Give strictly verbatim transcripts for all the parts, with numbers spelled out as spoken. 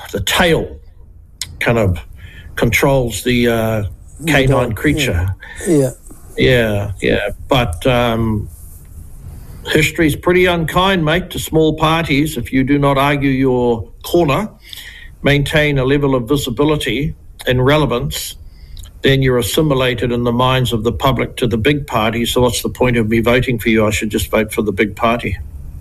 the tail kind of controls the uh, canine creature. Yeah. Yeah, yeah. But um, history's pretty unkind, mate, to small parties. If you do not argue your corner, maintain a level of visibility and relevance, then you're assimilated in the minds of the public to the big party. So what's the point of me voting for you? I should just vote for the big party.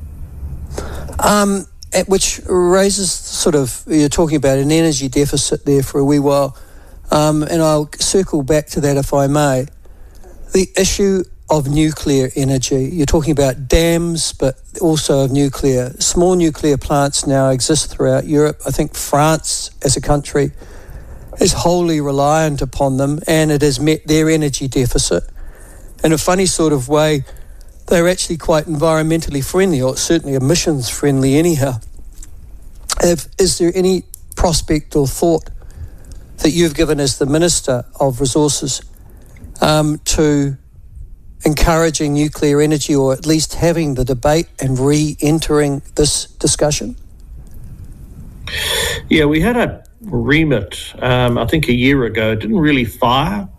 Um, which raises sort of, you're talking about an energy deficit there for a wee while, um, and I'll circle back to that if I may. The issue of nuclear energy, you're talking about dams, but also of nuclear. Small nuclear plants now exist throughout Europe. I think France, as a country, is wholly reliant upon them, and it has met their energy deficit. In a funny sort of way, they're actually quite environmentally friendly, or certainly emissions friendly anyhow. If, is there any prospect or thought that you've given as the Minister of Resources um, to encouraging nuclear energy, or at least having the debate and re-entering this discussion? Yeah, we had a remit, um, I think a year ago. It didn't really fire.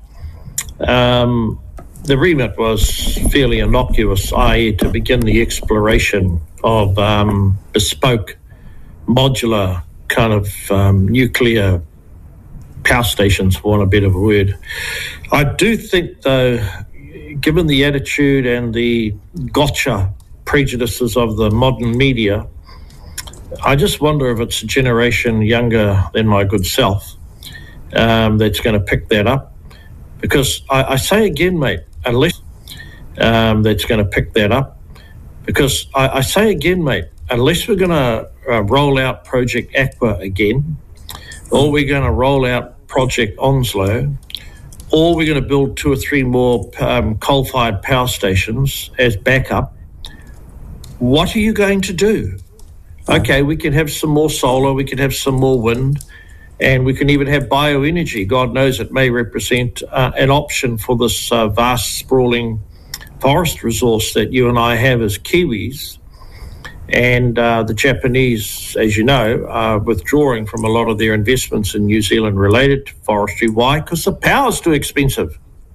Um, the remit was fairly innocuous, that is to begin the exploration of um, bespoke, modular kind of um, nuclear power stations, for want of a better word. I do think, though, given the attitude and the gotcha prejudices of the modern media, I just wonder if it's a generation younger than my good self um, that's going to pick that up. Because I, I say again, mate, unless um, that's going to pick that up. Because I, I say again, mate, unless we're going to uh, roll out Project Aqua again, or we're going to roll out Project Onslow, or we're going to build two or three more um, coal-fired power stations as backup, what are you going to do? Okay, we can have some more solar, we can have some more wind, and we can even have bioenergy. God knows it may represent uh, an option for this uh, vast, sprawling forest resource that you and I have as Kiwis. And uh, the Japanese, as you know, are withdrawing from a lot of their investments in New Zealand related to forestry. Why? Because the power's too expensive.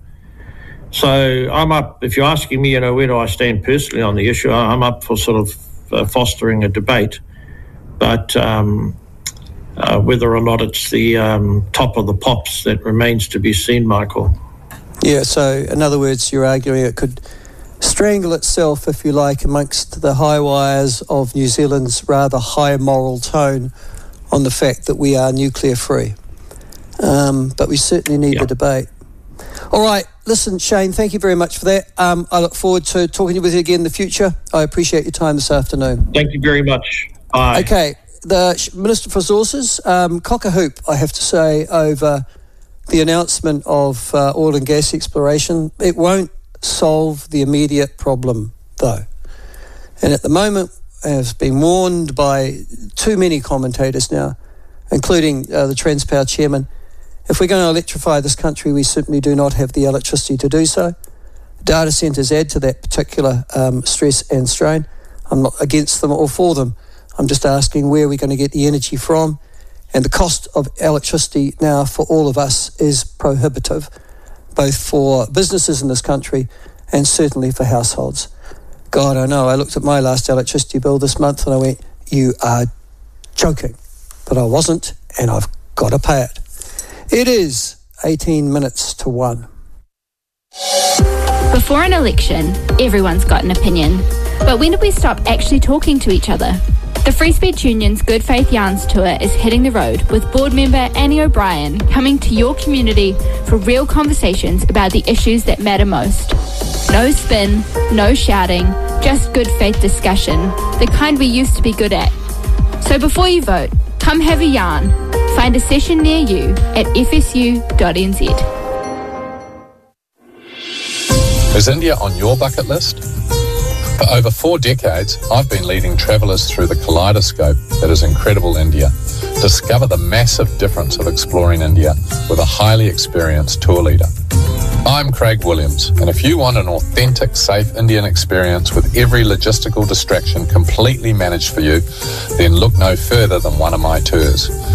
So I'm up, if you're asking me, you know, where do I stand personally on the issue, I'm up for sort of uh, fostering a debate. But um, uh, whether or not it's the um, top of the pops, that remains to be seen, Michael. Yeah, so in other words, you're arguing it could strangle itself, if you like, amongst the high wires of New Zealand's rather high moral tone on the fact that we are nuclear free. Um, but we certainly need yeah. the debate. All right, listen, Shane, thank you very much for that. Um, I look forward to talking with you again in the future. I appreciate your time this afternoon. Thank you very much. Bye. Okay, the Minister for Resources, um, cock a hoop, I have to say, over the announcement of uh, oil and gas exploration. It won't solve the immediate problem, though. And at the moment, has been warned by too many commentators now, including uh, the Transpower chairman, if we're going to electrify this country, we simply do not have the electricity to do so. Data centres add to that particular um, stress and strain. I'm not against them or for them. I'm just asking where we're going to get the energy from. And the cost of electricity now for all of us is prohibitive, both for businesses in this country and certainly for households. God, I know, I looked at my last electricity bill this month and I went, you are joking. But I wasn't, and I've got to pay it. It is eighteen minutes to one. Before an election, everyone's got an opinion. But when did we stop actually talking to each other? The Free Speech Union's Good Faith Yarns Tour is hitting the road, with board member Annie O'Brien coming to your community for real conversations about the issues that matter most. No spin, no shouting, just good faith discussion, the kind we used to be good at. So before you vote, come have a yarn. Find a session near you at f s u dot n z. Is India on your bucket list? For over four decades, I've been leading travellers through the kaleidoscope that is incredible India. Discover the massive difference of exploring India with a highly experienced tour leader. I'm Craig Williams, and if you want an authentic, safe Indian experience with every logistical distraction completely managed for you, then look no further than one of my tours.